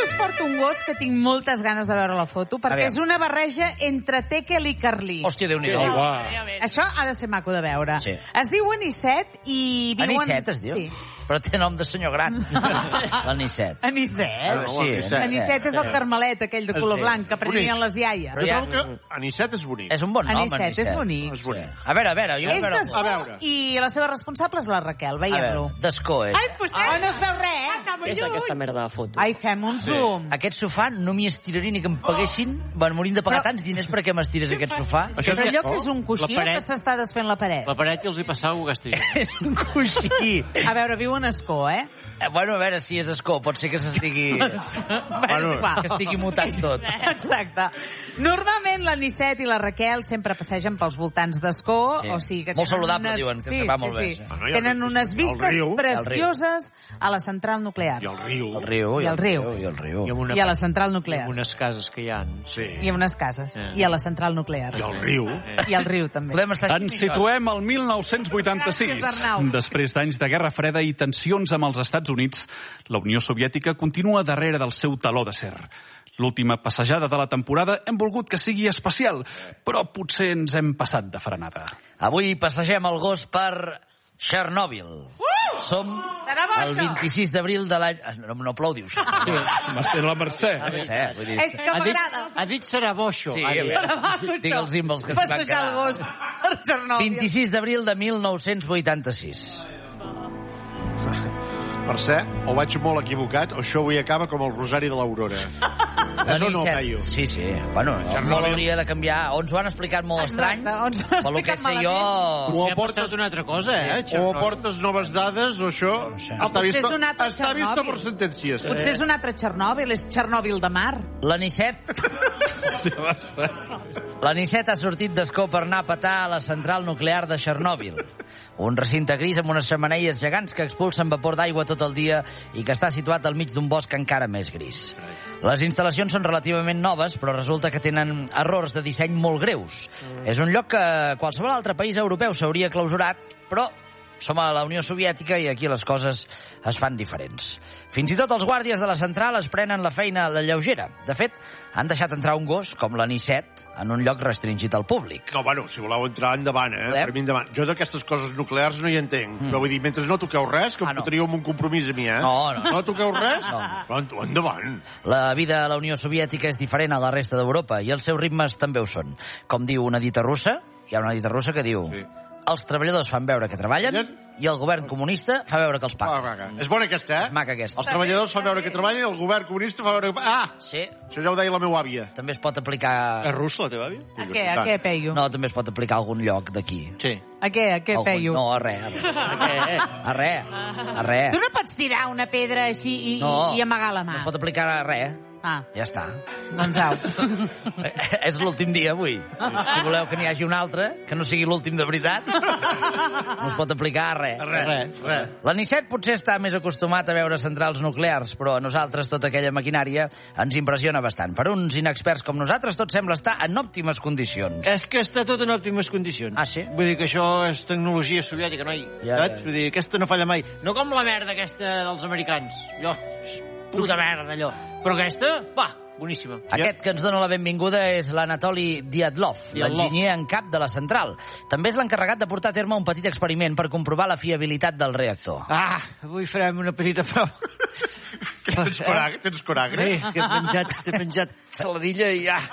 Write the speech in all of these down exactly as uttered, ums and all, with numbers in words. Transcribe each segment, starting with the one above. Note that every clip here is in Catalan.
us porto un gos que tinc moltes ganes de veure la foto, perquè és una barreja entre Tekel i Carlí. Hòstia, Déu-n'hi-do. Això ha de ser maco de veure. Sí. Es diu Anicet i viuen... Anicet es diu? Sí. Però té nom de senyor gran. L'Anicet. Anicet? Sí, Anicet és el carmelet, aquell de color blanc, que prenien les iaies. Jo trobo que Anicet és bonic. És un bon nom, Anicet. Anicet és bonic. És bonic. A veure, a veure, jo... És d'Escó i la seva responsable és la Raquel, veiem-lo. D'Escó, és. Ai, pues, ah, no es veu res, eh? És aquesta merda de foto. Ai, fem un zoom. Aquest sofà no m'hi estiraré ni que em paguessin. Van morint de pagar tants diners perquè m'estires aquest sofà. Però allò que és un coixí que s'està desfent la paret. La paret i els hi passava un gastell. És un coixí. A veure, viu en Escó, eh? Bueno, a veure si és Escó. Pot ser que s'estigui... Bueno, que estigui mutant tot. Exacte. Normalment l'Anicet i la Raquel sempre passegen pels voltants d'Escó, Sí. o sigui que Molt tenen saludable, unes... diuen, que sí, se va sí, molt bé, sí. sí. Bueno, hi ha Tenen les unes vistes al vistes riu. precioses a la central nuclear. I el riu. El riu, I el riu. I el riu. I, amb una, I a la central I nuclear. amb unes cases que hi ha. Sí. I a unes cases. Eh. I a la central nuclear. I el riu. I al riu, també. Podem estar... Ens situem al mil nou-cents vuitanta-sis. Gràcies, Arnau. Després d'anys de Guerra Freda i tensions amb els Estats Units, la Unió Soviètica continua darrere del seu taló d'acer. L'última passejada de la temporada hem volgut que sigui especial, però potser ens hem passat de frenada. Avui passegem el gos per Chernobyl. Uh! Som Serà bo, el això? vint-i-sis d'abril de l'any... No, no aplaudiu, això. Mercè, la Mercè. Mercè, vull dir... És que m'agrada. Ha dit serà bo, això. Sí, Ha dit. digue els símbols que es van Passejar el quedar. gos per Chernobyl. vint-i-sis d'abril de mil nou-cents vuitanta-sis. Mercè, o vaig molt equivocat, o això avui acaba com el Rosari de l'Aurora. És o no, L'Anicet- Caio? Sí, sí. Bueno, Chernobyl. molt hauria de canviar. O ens ho han explicat molt estrany. Exacte, o ens ho han Pel que explicat sé jo... O Potser ha aportes, passat una altra cosa, eh? o aportes noves dades, o això sé. O està potser vist, és un altre està vist Chernobyl. per sentències. Potser és un altre Chernobyl, és Chernobyl de mar. L'Anicet... L'Anicet ha sortit d'Escó per anar a petar a la central nuclear de Chernobyl. Un recinte gris amb unes xemeneies gegants que expulsen vapor d'aigua tot el dia i que està situat al mig d'un bosc encara més gris. Les instal·lacions són relativament noves, però resulta que tenen errors de disseny molt greus. És un lloc que qualsevol altre país europeu s'hauria clausurat, però som a la Unió Soviètica i aquí les coses es fan diferents. Fins i tot els guàrdies de la central es prenen la feina a la lleugera. De fet, han deixat entrar un gos, com l'Anicet, en un lloc restringit al públic. No, bueno, si voleu entrar, endavant, eh? Podem? Per mi, endavant. Jo d'aquestes coses nuclears no hi entenc. Mm. Però vull dir, mentre no toqueu res, que em Ah, no. fotríeu amb un compromís a mi, eh? No, no. No toqueu res? No. Però en- endavant. La vida a la Unió Soviètica és diferent a la resta d'Europa i els seus ritmes també ho són. Com diu una dita russa, hi ha una dita russa que diu... Sí. Els treballadors fan veure que treballen i el govern comunista fa veure que els Ah, paga. vaga. És bona aquesta, eh? És maca, aquesta. Els treballadors fan veure que treballen, el govern comunista fa veure que... Ah! Sí, Això ja ho deia la meva àvia. també es pot aplicar... És russa, la teva àvia? A què, a què, Peyu? No, també es pot aplicar a algun lloc d'aquí. Sí. A què, a què, Algun- Peyu? No, a res, a res. A res, a res. Tu no pots tirar una pedra així i, No. i amagar la mà. No es pot aplicar a res. Ah, Ja està. doncs au. És l'últim dia, avui. Si voleu que n'hi hagi un altre, que no sigui l'últim de veritat, no es pot aplicar a res. Res, res. L'Anicet potser està més acostumat a veure centrals nuclears, però a nosaltres tota aquella maquinària ens impressiona bastant. Per uns inexperts com nosaltres, tot sembla estar en òptimes condicions. És que està tot en òptimes condicions. Ah, sí? Vull dir que això és tecnologia soviètica, noi. Ja, Saps? ja. Vull dir, aquesta no falla mai. No com la merda aquesta dels americans. Allò, puta merda, allò. Però aquesta, va, boníssima. Aquest que ens dona la benvinguda és l'Anatoli Diatlov, Diatlov. l'enginyer en cap de la central. També és l'encarregat de portar a terme un petit experiment per comprovar la fiabilitat del reactor. Ah, avui farem una petita prova. Tens coragre? Tens coragre? Eh, que he penjat, he penjat saladilla i ja.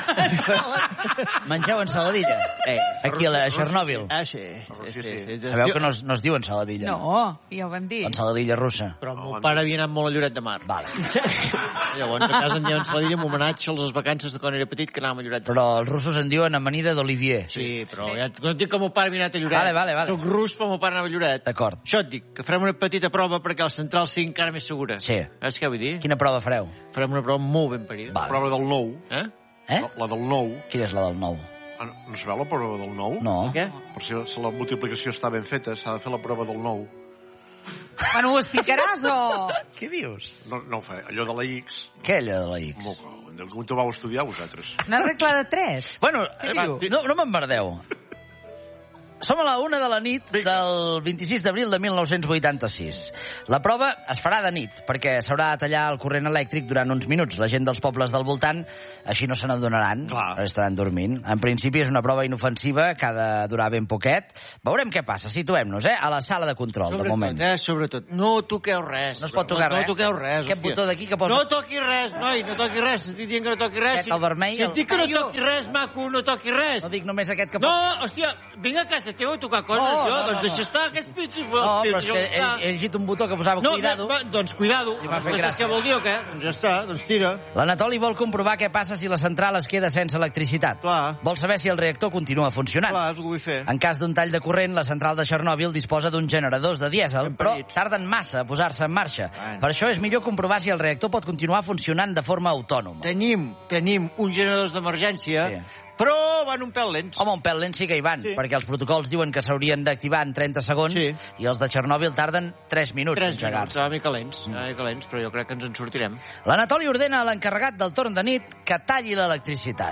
Mengeu ensaladilla? Eh, aquí a, la, a Chernobyl. Ah, sí. sí, sí, sí. Sabeu que no, es- no es diu ensaladilla? No, ja ho vam dir. Ensaladilla russa. Però el meu pare havia anat molt a Lloret de Mar. Vale. Llavors, a casa en diuen saladilla en homenatge a les vacances de quan era petit que anàvem a Lloret de Mar. Però els russos en diuen amanida d'Olivier. Sí, però ja no et dic que el meu pare havia anat a Lloret. Vale, vale, vale. Soc rus, però el meu pare anava a Lloret. D'acord. Això et dic, que farem una petita prova perquè la central sigui encara més segura. Sí. Saps què vull dir? Quina prova fareu? Farem una prova molt ben parida. Vale. Prova del nou. Eh? Eh? La, la del nou. Quina és la del nou? Ah, no, no sabeu la prova del nou? No. Què? Per si, si la multiplicació està ben feta, s'ha de fer la prova del nou. Bueno, ho explicaràs o...? Què dius? No, no ho fa. Allò de la X... Què, allò de la X? Moco. On ho vau estudiar, vosaltres? Una regla de tres. Bueno, Què va, diu? no, no m'emmerdeu. Som a la una de la nit del vint-i-sis d'abril de mil nou-cents vuitanta-sis. La prova es farà de nit, perquè s'haurà de tallar el corrent elèctric durant uns minuts. La gent dels pobles del voltant així no se n'adonaran, estaran dormint. En principi és una prova inofensiva que ha de durar ben poquet. Veurem què passa, situem-nos, eh? A la sala de control, sobretot, de moment. Eh, sobretot, no toqueu res. No es pot tocar no, res? No toqueu res. Aquest hòstia. botó d'aquí que posa... No toqui res, noi, no toqui res. Estic dient que no toqui res. Aquest, el vermell, Si et dic que no el- toqui res, maco, no toqui res. No dic només aquest que... No, hòstia, vinc a casa teva a tocar coses, No, jo. no, no, doncs no. deixa estar aquests pitxos. No, però és que he, he llegit un botó que posava No, cuidado. no, doncs cuidado. I m'ha fet Doncs gràcia. què vol dir o què? Doncs ja està, doncs tira. L'Anatoli vol comprovar què passa si la central es queda sense electricitat. Clar. Vol saber si el reactor continua funcionant. Clar, és el que vull fer. En cas d'un tall de corrent, la central de Chernobyl disposa d'un generadors de dièsel, Ben però petits. tarden massa a posar-se en marxa. Bueno. Per això és millor comprovar si el reactor pot continuar funcionant de forma autònoma. Tenim, tenim uns generadors d'emergència, Sí. però van un pèl lents. Home, un pèl lent sí que hi van, Sí. perquè els protocols diuen que s'haurien d'activar en trenta segons Sí. i els de Chernobyl tarden tres minuts Tres en minuts, engegar-se. una mica lents, una mica lents, però jo crec que ens en sortirem. L'Anatoli ordena a l'encarregat del torn de nit que talli l'electricitat.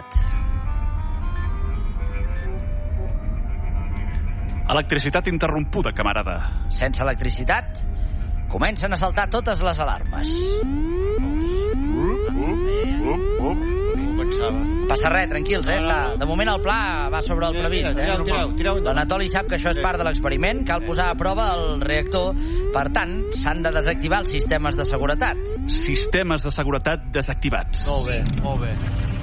Electricitat interrompuda, camarada. Sense electricitat, comencen a saltar totes les alarmes. Passa res, tranquils, eh? Està. De moment el pla va sobre el previst. Tireu, tireu, tireu. Eh? L'Anatoli sap que això és part de l'experiment, cal posar a prova el reactor. Per tant, s'han de desactivar els sistemes de seguretat. Sistemes de seguretat desactivats. Molt bé, molt bé.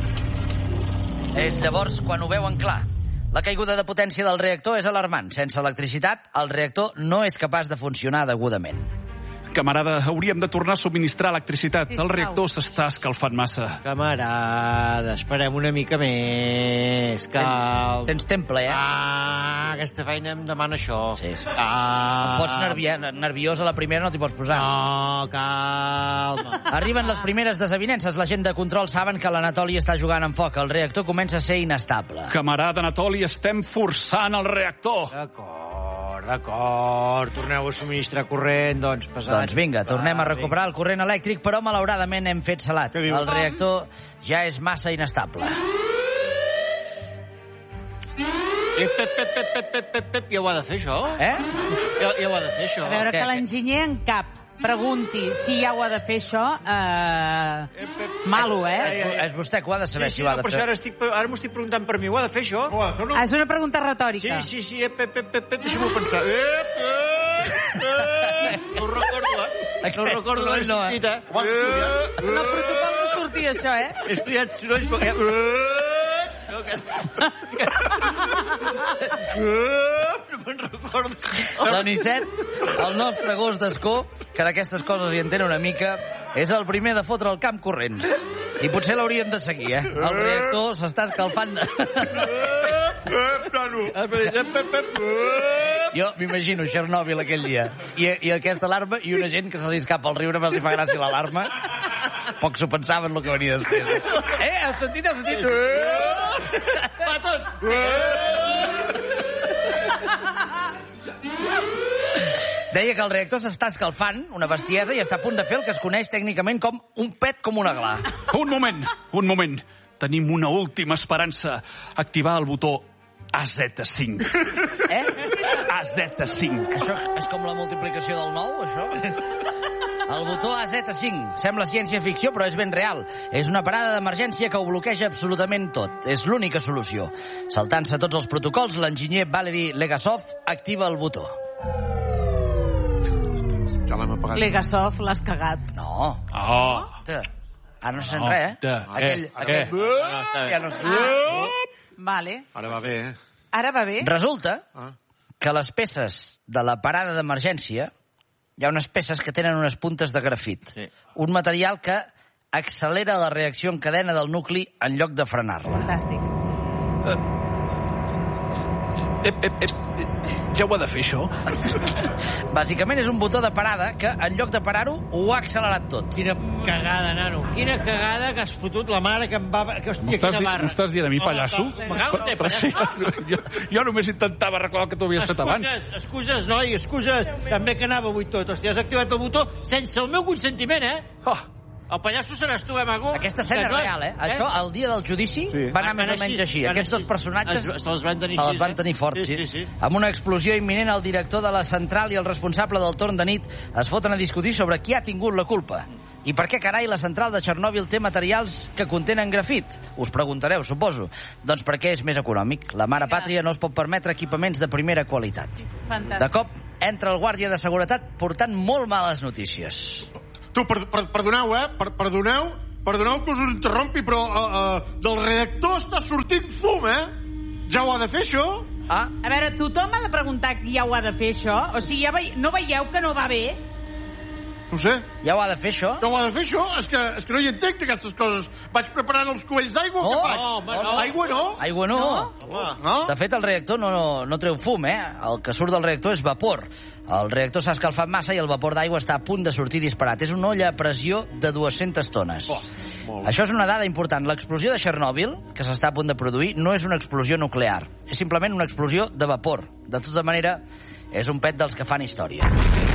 És llavors quan ho veuen clar. La caiguda de potència del reactor és alarmant. Sense electricitat, el reactor no és capaç de funcionar degudament. Camarada, hauríem de tornar a subministrar electricitat. Sisplau. El reactor s'està escalfant massa. Camarada, esperem una mica més. Calma. Tens temple, eh? Ah, aquesta feina em demana això. Sí, sí. Ah. Pots nervia, nerviós a la primera, no t'hi pots posar. No, calma. Arriben les primeres desavinences. La gent de control saben que l'Anatoli està jugant amb foc. El reactor comença a ser inestable. Camarada Anatoli, estem forçant el reactor. D'acord, d'acord. Torneu a subministrar corrent, doncs pesat. Doncs vinga, tornem a Va, recuperar el corrent elèctric, però malauradament hem fet salat. Què dius? El reactor ja és massa inestable. Eh, pep, pep, pep, pep, pep, pep, pep, ja ho ha de fer, això? Eh? Ja, ja ho ha de fer, això? A veure, Què? que l'enginyer en cap pregunti si ja ho ha de fer això, eh... malo, eh? És, és vostè que ho ha de saber Sí, sí, si ho ha no, de però si fer. ara, estic, ara m'ho estic preguntant per mi. Ho ha de fer, això? Ho ha de fer o no? Ah, és una pregunta retòrica. Sí, sí, sí, eh, pep, pep, pep, pep, deixa'm-ho pensar. Eh, eh, eh, no ho recordo, eh? No ho recordo, no he No, eh? sentit, eh? Ho has estudiat? En el protocol no sortia això, eh? He estudiat sorolls, però... Eh, no, que... No me'n recordo. L'Anicet, el nostre gos d'escó, que d'aquestes coses hi entén una mica, és el primer de fotre el camp corrents. I potser l'hauríem de seguir, eh? El reactor s'està escalfant. Jo m'imagino Chernobyl aquell dia i, i aquesta alarma i una gent que se li escapa el riure, més li fa gràcia l'alarma. Poc s'ho pensaven el que venia després. Eh, has sentit, has sentit? Va tot! Deia que el reactor s'està escalfant, una bestiesa, i està a punt de fer el que es coneix tècnicament com un pet com una gla. Un moment, un moment. Tenim una última esperança. Activar el botó A Z cinc. Eh? A Z cinc. Això és com la multiplicació del nou, això? El botó A Z cinc. Sembla ciència-ficció, però és ben real. És una parada d'emergència que ho bloqueja absolutament tot. És l'única solució. Saltant-se tots els protocols, l'enginyer Valery Legasov activa el botó. Ja l'hem apagat. Legasov, l'has cagat. No. Oh. Te. Ara no se sent No, res, eh? te. Aquell... Eh, aquell... què? Ja no se Ah, vale. Ara va bé, eh? Ara va bé? Resulta Ah. que les peces de la parada d'emergència, hi ha unes peces que tenen unes puntes de grafit. Sí. Un material que accelera la reacció en cadena del nucli en lloc de frenar-la. Fantàstic. Eh, eh, eh, eh, ja ho ha de fer, això? Bàsicament és un botó de parada que, en lloc de parar-ho, ho ha accelerat tot. Quina cagada, nano. Quina cagada que has fotut la mare que em va... Que, hòstia, M'ho estàs, quina di barra. m'ho estàs dient a mi, pallasso? Me cago en te, Però sí, pallasso. jo, jo només intentava arreglar el que tu havies fet abans. Excuses, excuses, noi, excuses. També que anava avui tot. Hòstia, has activat el botó sense el meu consentiment, eh? Oh, El pallasso seràs tu, eh, maco? Aquesta escena és real, eh? Això, el dia del judici, Sí. va anar Van més o així, menys així. van Aquests així. dos personatges Es- se les van tenir se les així, van eh? tenir forts, Sí, sí. sí, sí. Amb una explosió imminent, el director de la central i el responsable del torn de nit es foten a discutir sobre qui ha tingut la culpa. I per què, carai, la central de Txernòbil té materials que contenen grafit? Us preguntareu, suposo. Doncs perquè és més econòmic. La mare pàtria no es pot permetre equipaments de primera qualitat. Fantàstic. De cop, entra el guàrdia de seguretat portant molt males notícies. Tu, per, per, perdoneu, eh? Per, perdoneu, perdoneu que us interrompi, però uh, uh, del redactor està sortint fum, eh? Ja ho ha de fer, això? Ah, A veure, tothom ha de preguntar qui ja ho ha de fer, això? O sigui, ja vei... no veieu que no va bé? No sé. ja ho ha de fer, això? Ja ho ha de fer, això? És que, és que no hi entenc, aquestes coses. Vaig preparant els cubells d'aigua o No, què faig? no, home, no. Aigua no? Aigua no. Home. No? De fet, el reactor no, no, no treu fum, eh? El que surt del reactor és vapor. El reactor s'ha escalfat massa i el vapor d'aigua està a punt de sortir disparat. És una olla a pressió de dues-centes tones. Oh, molt bé. Això és una dada important. L'explosió de Txernòbil, que s'està a punt de produir, no és una explosió nuclear. És simplement una explosió de vapor. De tota manera, és un pet dels que fan història.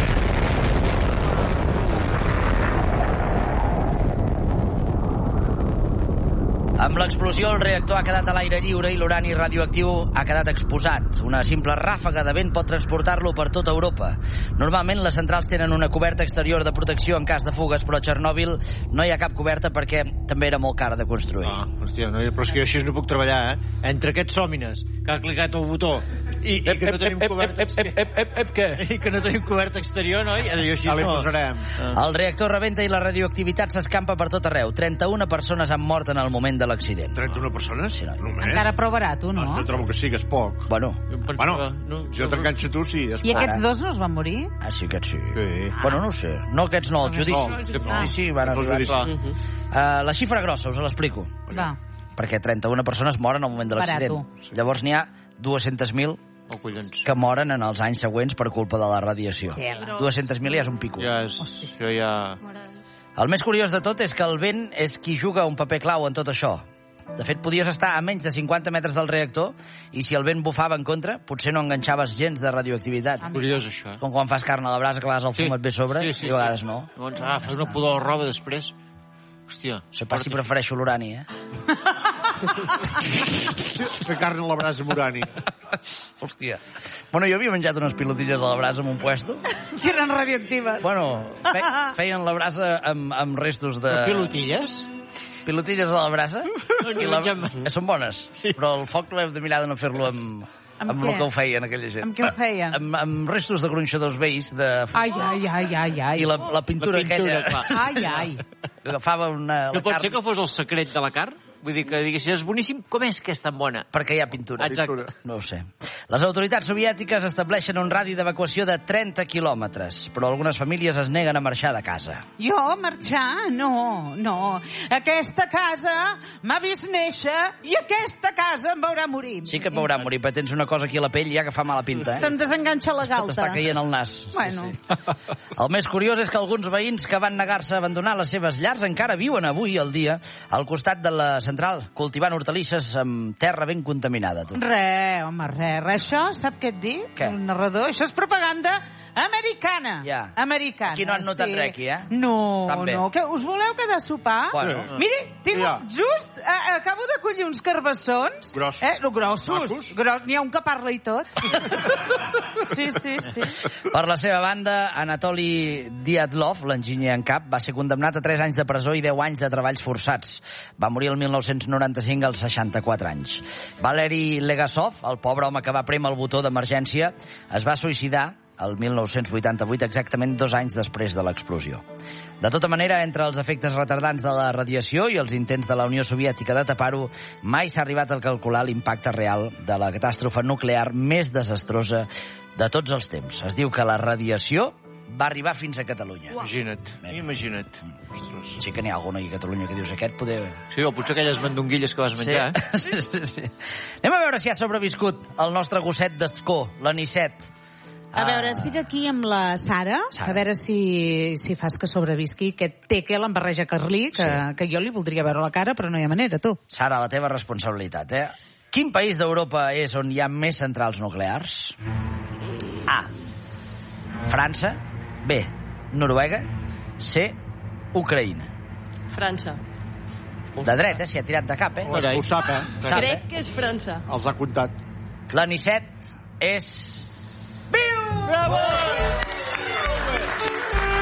Amb l'explosió, el reactor ha quedat a l'aire lliure i l'urani radioactiu ha quedat exposat. Una simple ràfaga de vent pot transportar-lo per tota Europa. Normalment, les centrals tenen una coberta exterior de protecció en cas de fugues, però a Txernòbil no hi ha cap coberta perquè també era molt cara de construir. Ah, hòstia, no, però és que jo així no puc treballar, eh? Entre aquests hòmines que ha clicat el botó i, i que no tenim coberta exterior... què? I que no tenim coberta exterior, noi? Jo així Ja li no. posarem. El reactor rebenta i la radioactivitat s'escampa per tot arreu. trenta-una persones han mort en el moment de l'accident. trenta-una persones? Sí, noi. Només? Encara prou barat, tu, no? Jo trobo que sí, que és poc. Bueno, Jo em Bueno, pensava... no, si no t'enganxa tu, sí, és I poc. aquests dos no es van morir? ah, sí, aquests sí. Sí. Bueno, no ho sé. No, aquests no, el judici. No, sí, no. sí, van Els arribar. judicis. Uh, la xifra grossa, us l'explico. Va. Perquè trenta-una persones moren al moment de l'accident. Barato. Llavors n'hi ha dues-centes mil Oh, collons. que moren en els anys següents per culpa de la radiació. Tela. dues-centes mil ja és un pico. Ja és... Això ja... El més curiós de tot és que el vent és qui juga un paper clau en tot això. De fet, podies estar a menys de cinquanta metres del reactor i si el vent bufava en contra, potser no enganxaves gens de radioactivitat. Curiós, això. eh? Com quan fas carn a la brasa, que vas el fum et ve a sobre, sí, sí, i a vegades sí. no. Llavors agafes una pudor a la roba després. Hòstia. Se pas si prefereixo l'urani, eh? Fer carn a la brasa amb urani. Hòstia. Bueno, jo havia menjat unes pilotilles a la brasa en un puesto. Que eren radioactives. Bueno, fe, feien la brasa amb, amb restos de... Pilotilles? Pilotilles a la brasa. No, no I la... mengem mai. Són bones, sí. Però el foc l'hem de mirar de no fer-lo amb... Amb amb què? el que ho feien, aquella gent. Amb què ho feien? Amb, amb restos de gronxadors vells de... Ai, ai, ai, ai, ai. I la, la pintura, La pintura, aquella... clar. Ai, ai. Agafava una... No la pot carn, ser que fos el secret de la carn? Vull dir que diguessis, és boníssim, com és que és tan bona? Perquè hi ha pintura. Exacte. No ho sé. Les autoritats soviètiques estableixen un radi d'evacuació de trenta quilòmetres, però algunes famílies es neguen a marxar de casa. Jo marxar? No, no. Aquesta casa m'ha vist néixer i aquesta casa em veurà morir. Sí que et veurà morir, però tens una cosa aquí a la pell ja que fa mala pinta, eh? Se'm desenganxa la galta. T'està caient el nas. Bueno. El més curiós és que alguns veïns que van negar-se a abandonar les seves llars encara viuen avui al dia al costat de la central, cultivant hortalisses amb terra ben contaminada. Tu. Re, home, re, re. Això, sap què et dic? Què? Un narrador. Això és propaganda americana. Ja. Americana. Aquí no han notat sí. res, aquí, eh? No, També. no. Que us voleu quedar a sopar? Bueno. Miri, tinc Ja. just... Eh, acabo de collir uns carbassons. Grossos. Eh, no, grossos. Macos. Gros, N'hi ha un que parla i tot. sí, sí, sí. Per la seva banda, Anatoly Diatlov, l'enginyer en cap, va ser condemnat a tres anys de presó i deu anys de treballs forçats. Va morir el mil nou-cents noranta-cinc als seixanta-quatre anys. Valeri Legasov, el pobre home que va prémer el botó d'emergència, es va suïcidar el mil nou-cents vuitanta-vuit, exactament dos anys després de l'explosió. De tota manera, entre els efectes retardants de la radiació i els intents de la Unió Soviètica de tapar-ho, mai s'ha arribat a calcular l'impacte real de la catàstrofe nuclear més desastrosa de tots els temps. Es diu que la radiació va arribar fins a Catalunya. Imagina't, imagina't. Sí que n'hi ha algun aquí a Catalunya que dius aquest poder... Sí, o potser aquelles mandonguilles que vas menjar, eh? Sí, sí, sí. Anem a veure si ha sobreviscut el nostre gosset d'escó, l'Anicet. A veure, estic aquí amb la Sara, Sara. a veure si, si fas que sobrevisqui, que té que l'embarreja Carlí, que, Sí. que jo li voldria veure la cara, però no hi ha manera, tu. Sara, la teva responsabilitat, eh? Quin país d'Europa és on hi ha més centrals nuclears? A. França. B. Noruega. C. Ucraïna. França. De dret, eh? S'hi ha tirat de cap, eh? Ho, ho sap, eh? Ho sap, Crec eh? que és França. Els ha comptat. L'anisset és... Viu! Bravo!